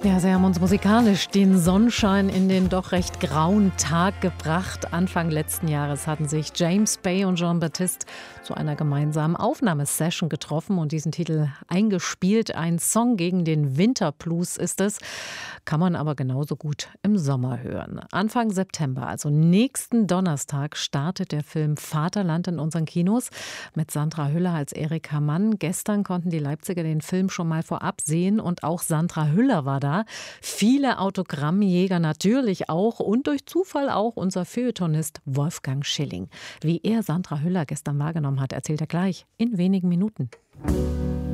Ja, sie haben uns musikalisch den Sonnenschein in den doch recht grauen Tag gebracht. Anfang letzten Jahres hatten sich James Bay und Jean-Baptiste zu einer gemeinsamen Aufnahmesession getroffen und diesen Titel eingespielt. Ein Song gegen den Winterblues ist es, kann man aber genauso gut im Sommer hören. Anfang September, also nächsten Donnerstag, startet der Film Vaterland in unseren Kinos mit Sandra Hüller als Erika Mann. Gestern konnten die Leipziger den Film schon mal vorab sehen und auch Sandra Hüller war da. Viele Autogrammjäger natürlich auch und durch Zufall auch unser Feuilletonist Wolfgang Schilling. Wie er Sandra Hüller gestern wahrgenommen hat, erzählt er gleich in wenigen Minuten.